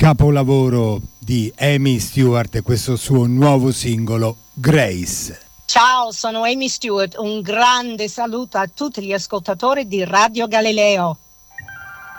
capolavoro di Amy Stewart e questo suo nuovo singolo Grace. Ciao, sono Amy Stewart, un grande saluto a tutti gli ascoltatori di Radio Galileo.